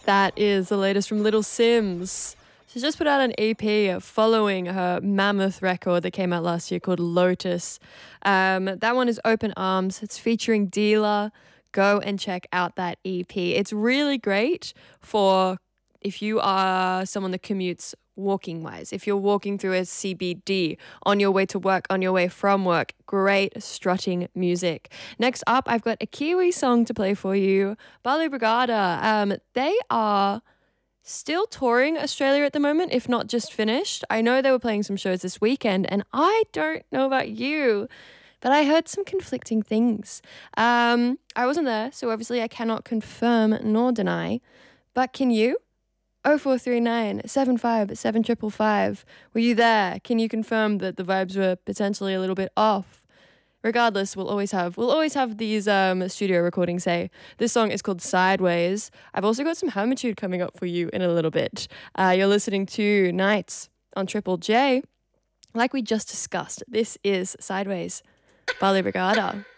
That is the latest from Little Sims. She's just put out an EP following her mammoth record that came out last year called Lotus. That one is Open Arms. It's featuring Dealer. Go and check out that EP. It's really great for if you are someone that commutes walking wise. If you're walking through a CBD on your way to work, on your way from work, great strutting music. Next up, I've got a Kiwi song to play for you, Bali Brigada. They are still touring Australia at the moment, if not just finished. I know they were playing some shows this weekend, and I don't know about you, but I heard some conflicting things. I wasn't there, so obviously I cannot confirm nor deny, but can you? 0439 75 7555. Were you there? Can you confirm that the vibes were potentially a little bit off? Regardless, we'll always have these studio recordings. Say this song is called Sideways. I've also got some Hermitude coming up for you in a little bit. You're listening to Nights on Triple J. Like we just discussed, this is Sideways, Bali Brigada.